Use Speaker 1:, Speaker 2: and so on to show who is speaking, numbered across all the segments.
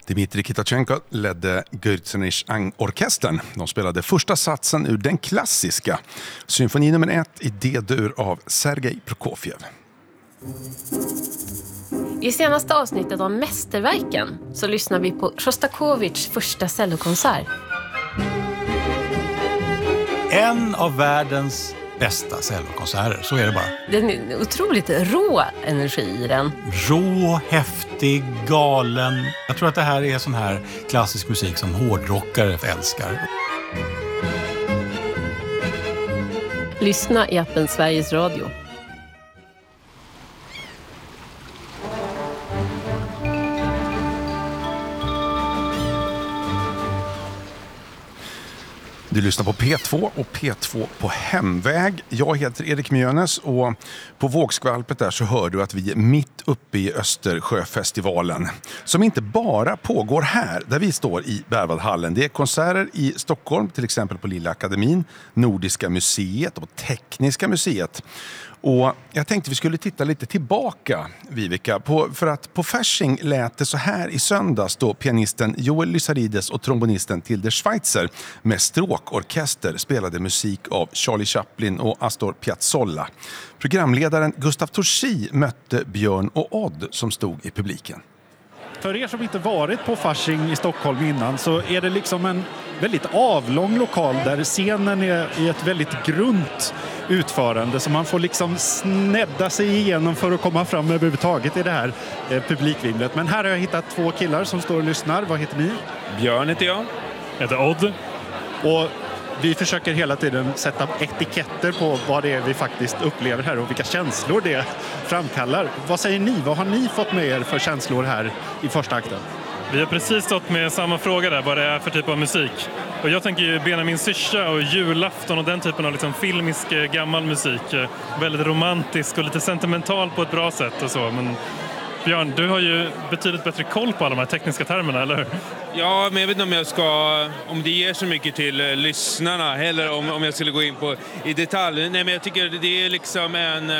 Speaker 1: Dmitrij Kitachenko ledde Gürzenich-orkestern. De spelade första satsen ur den klassiska symfoni nummer 1 i D-dur av Sergej Prokofjev.
Speaker 2: I senaste avsnittet av Mästerverken så lyssnar vi på Sjostakovitjs första cellokonsert.
Speaker 3: En av världens bästa cellokonserter, så är det bara.
Speaker 2: Den är otroligt rå energi i den.
Speaker 3: Rå, häftig, galen. Jag tror att det här är sån här klassisk musik som hårdrockare älskar.
Speaker 2: Lyssna i appen Sveriges Radio.
Speaker 1: Du lyssnar på P2 och P2 på hemväg. Jag heter Erik Mjönes och på vågskvalpet där så hör du att vi är mitt uppe i Östersjöfestivalen. Som inte bara pågår här där vi står i Berwaldhallen. Det är konserter i Stockholm, till exempel på Lilla Akademin, Nordiska museet och Tekniska museet. Och jag tänkte vi skulle titta lite tillbaka, Viveka, för att på Fasching lät det så här i söndags då pianisten Joel Lysarides och trombonisten Tilde Schweitzer med stråkorkester spelade musik av Charlie Chaplin och Astor Piazzolla. Programledaren Gustav Torsi mötte Björn och Odd som stod i publiken.
Speaker 4: För er som inte varit på Fasching i Stockholm innan så är det liksom en väldigt avlång lokal där scenen är i ett väldigt grunt utförande så man får liksom snedda sig igenom för att komma fram överhuvudtaget i det här publikvimlet. Men här har jag hittat två killar som står och lyssnar. Vad heter ni?
Speaker 5: Björn heter jag.
Speaker 6: Jag heter Odd.
Speaker 4: Och vi försöker hela tiden sätta etiketter på vad det är vi faktiskt upplever här och vilka känslor det framkallar. Vad säger ni? Vad har ni fått med er för känslor här i första akten?
Speaker 6: Vi har precis stått med samma fråga där, vad det är för typ av musik. Och jag tänker ju Benjamin Syrsa och julafton och den typen av liksom filmisk gammal musik. Väldigt romantisk och lite sentimental på ett bra sätt och så. Men Björn, du har ju betydligt bättre koll på alla de här tekniska termerna, eller hur?
Speaker 5: Ja, men jag vet inte om det ger så mycket till lyssnarna eller om jag skulle gå in på i detalj. Nej, men jag tycker det är liksom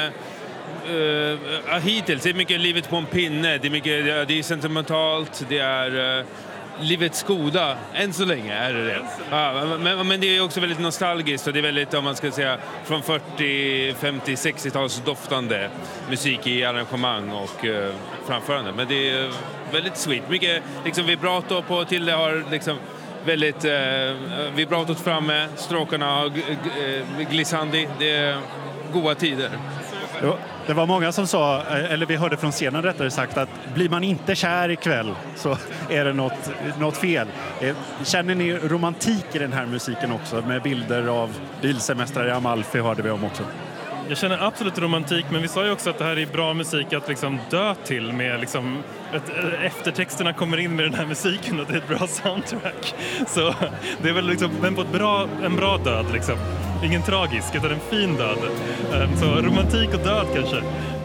Speaker 5: hittills, det är mycket livet på en pinne, det är sentimentalt, det är livets goda, än så länge är det. Ja, men det är också väldigt nostalgiskt och det är väldigt, om man ska säga, från 40, 50, 60-tals doftande musik i arrangemang och framförande. Men det är väldigt sweet, mycket liksom vibrato på till det har liksom väldigt vibratot framme, stråkarna och glissandi, det är goda tider.
Speaker 4: Det var många som sa, eller vi hörde från scenen rättare sagt, att blir man inte kär ikväll så är det något fel. Känner ni romantik i den här musiken också? Med bilder av bilsemestrar i Amalfi hörde vi om också.
Speaker 6: Jag känner absolut romantik, men vi sa ju också att det här är bra musik att liksom dö till med liksom eftertexterna kommer in med den här musiken och det är ett bra soundtrack. Så det är väl liksom, men på en bra död liksom. Ingen tragisk, utan en fin död. Så romantik och död kanske.